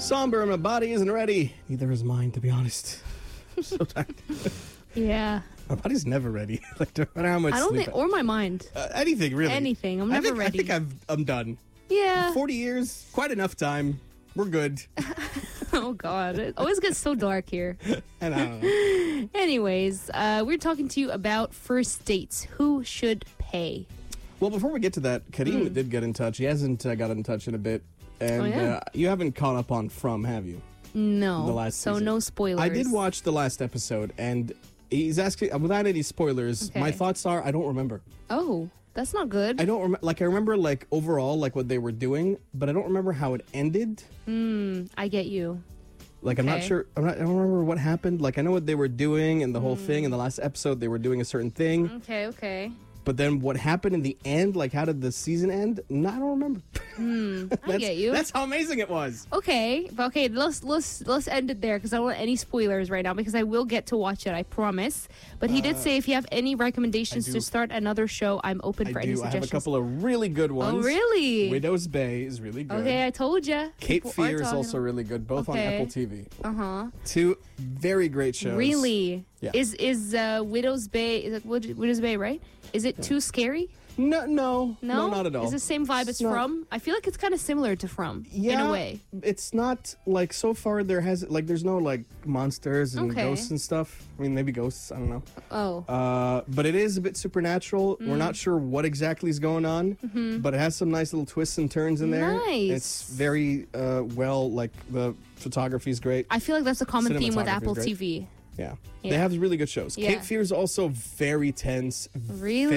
Somber, my body isn't ready. Neither is mine, to be honest. I'm so tired. Yeah. My body's never ready. Like, no matter how much I don't sleep think, or my mind. anything, really. Anything. I'm never ready. I think I'm done. Yeah. 40 years, quite enough time. We're good. Oh, God. It always gets so dark here. And I don't know. Anyways, we're talking to you about first dates. Who should pay? Well, before we get to that, Kareem did get in touch. He hasn't got in touch in a bit. And yeah? You haven't caught up on From, have you? No. The last so season. no spoilers. I did watch the last episode, and he's asking, without any spoilers, Okay. my thoughts are, I don't remember. Oh, that's not good. I don't remember, I remember, overall, what they were doing, but I don't remember how it ended. I get you. I'm not Okay. sure, I don't remember what happened. I know what they were doing and the whole thing. In the last episode, they were doing a certain thing. Okay. But then what happened in the end, how did the season end? No, I don't remember. I get you. That's how amazing it was. Okay, let's end it there because I don't want any spoilers right now because I will get to watch it, I promise. But he did say if you have any recommendations I do. to start another show, I'm open for any I suggestions. have a couple of really good ones. Oh, really? Widow's Bay is really good. Okay, I told you. Cape Fear is also really good, both on Okay. Apple TV. Uh-huh. Two very great shows. Really? Yeah. Is Widow's Bay, is it Widow's Bay, right? Is it too scary? No, not at all. Is the same vibe as not- From? I feel like it's kind of similar to From Yeah, in a way. It's not so far there's no monsters and Okay. ghosts and stuff. I mean, maybe ghosts, I don't know. Oh. But it is a bit supernatural. We're not sure what exactly is going on, but it has some nice little twists and turns in there. Nice. It's very the photography is great. I feel like that's a common theme with Cinematography is Apple great. TV. Yeah. Yeah. They have really good shows. Yeah. Cape Fear is also very tense. Really?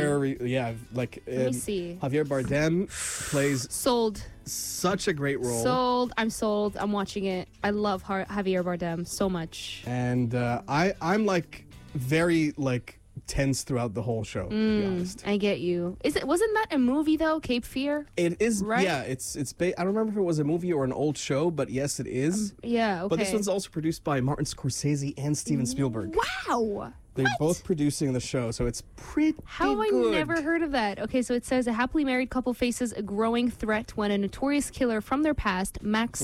Let me see. Javier Bardem plays Sold. such a great role. Sold. I'm sold. I'm watching it. I love Javier Bardem so much. And I'm very tense throughout the whole show, to be honest. I get you. Wasn't that a movie though, Cape Fear? It is, Right? yeah, it's I don't remember if it was a movie or an old show, but yes, it is. Yeah, okay. But this one's also produced by Martin Scorsese and Steven Spielberg. Wow. They're both producing the show, so it's pretty How have good. I never heard of that? Okay, so it says a happily married couple faces a growing threat when a notorious killer from their past, Max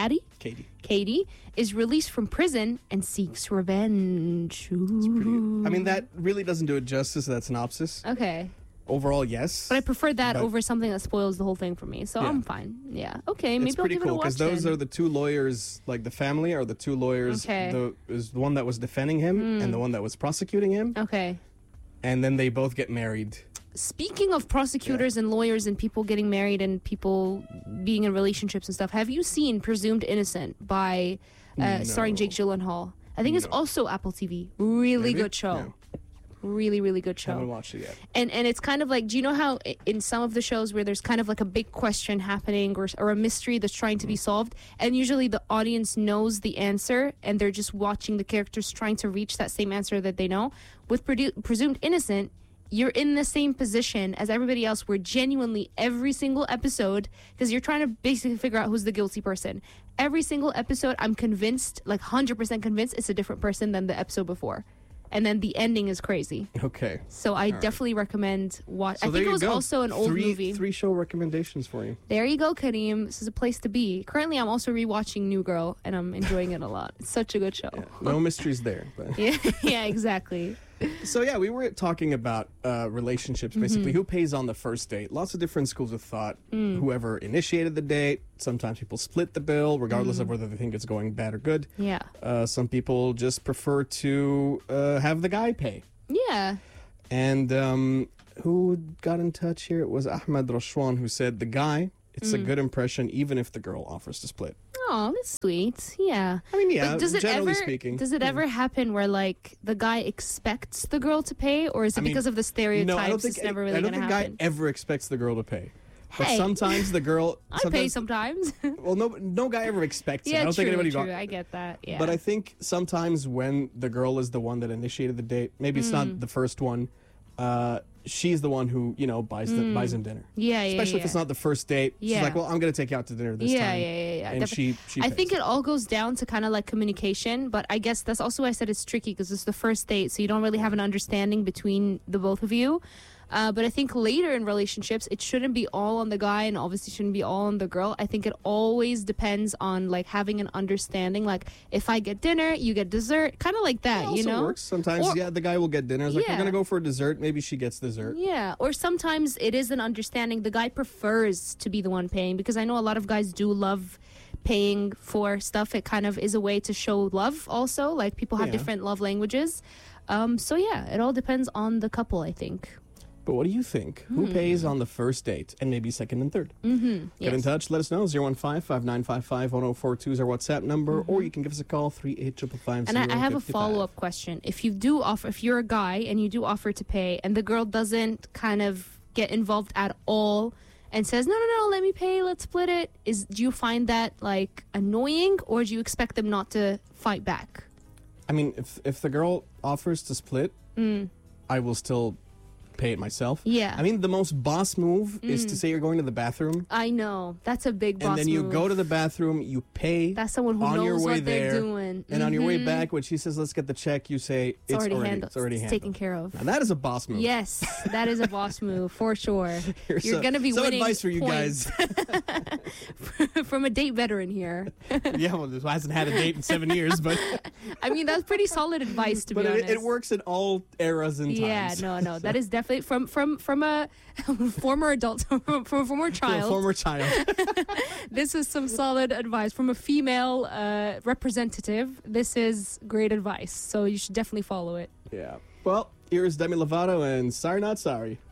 Cady, is released from prison and seeks revenge. Ooh. I mean, that really doesn't do it justice, that synopsis. Okay. Overall, yes. But I prefer that But- over something that spoils the whole thing for me. So Yeah. I'm fine. Yeah. Okay, maybe It's I'll pretty give it a cool watch because those then. are the two lawyers, the family are the two lawyers. Okay. Is the one that was defending him and the one that was prosecuting him. Okay. And then they both get married. Speaking of prosecutors and lawyers and people getting married and people being in relationships and stuff, have you seen Presumed Innocent by starring Jake Gyllenhaal? I think it's also Apple TV. Really Maybe? good show. Yeah. Really, really good show. Haven't watched it yet. And it's kind of do you know how in some of the shows where there's kind of a big question happening or a mystery that's trying to be solved, and usually the audience knows the answer and they're just watching the characters trying to reach that same answer that they know? With Presumed Innocent, you're in the same position as everybody else where genuinely every single episode, because you're trying to basically figure out who's the guilty person. Every single episode, I'm convinced, 100% convinced it's a different person than the episode before. And then the ending is crazy. Okay. So I definitely recommend watch. So I there think it you was go. also an old movie. Three show recommendations for you. There you go, Kareem. This is a place to be. Currently, I'm also rewatching New Girl, and I'm enjoying it a lot. It's such a good show. No mysteries there. But. Yeah, exactly. So yeah, we were talking about relationships, basically. Who pays on the first date? Lots of different schools of thought. Whoever initiated the date. Sometimes people split the bill, regardless of whether they think it's going bad or good. Yeah. Some people just prefer to have the guy pay. Yeah. And who got in touch here? It was Ahmed Rashwan who said the guy, it's a good impression even if the girl offers to split. Oh, that's sweet. Yeah. I mean, yeah, But does it generally ever, speaking. Does it ever happen where the guy expects the girl to pay, or is it because of the stereotypes? No, I don't think it's never really I don't going to think happen. guy ever expects the girl to pay. But Hey. sometimes the girl. I pay sometimes. Well, no guy ever expects it. Yeah, I don't true, think anybody true. I get that. Yeah. But I think sometimes when the girl is the one that initiated the date, maybe it's not the first one. She's the one who buys him dinner. Yeah, yeah, Especially if it's not the first date. She's Yeah. like, well, I'm going to take you out to dinner this Yeah, time. yeah. And she I pays. think it all goes down to kind of communication, but I guess that's also why I said it's tricky because it's the first date, so you don't really have an understanding between the both of you. But I think later in relationships, it shouldn't be all on the guy and obviously shouldn't be all on the girl. I think it always depends on like having an understanding. Like if I get dinner, you get dessert, kind of like that, It also works. Sometimes, the guy will get dinner. It's like, we're going to go for dessert. Maybe she gets dessert. Yeah, or sometimes it is an understanding. The guy prefers to be the one paying, because I know a lot of guys do love paying for stuff. It kind of is a way to show love also. Like people have different love languages. So yeah, it all depends on the couple, I think. But what do you think? Who pays on the first date and maybe second and third? Get in touch. Let us know. 015-5955-1042 is our WhatsApp number, or you can give us a call, 385550. And I have a follow-up question. If you're a guy and you do offer to pay and the girl doesn't kind of get involved at all and says, no, let me pay, let's split it, do you find that like annoying, or do you expect them not to fight back? I mean, if the girl offers to split, I will still pay it myself. Yeah. I mean, the most boss move is to say you're going to the bathroom. I know. That's a big boss move. And then you go to the bathroom, you pay. That's someone who on knows your way what there, they're doing. And on your way back, when she says, let's get the check, you say, it's already handled. It's already handled. Taken care of. Now, that is a boss move. Yes, that is a boss move, for sure. You're going to be winning advice for you points. guys. From a date veteran here. Yeah, well, this hasn't had a date in 7 years, but... I mean, that's pretty solid advice, to be honest. But it works in all eras and times. Yeah, no. That is definitely from a former adult, from a former child. From a former child. This is some solid advice from a female representative. This is great advice, so you should definitely follow it. Yeah. Well, here is Demi Lovato and Sorry Not Sorry.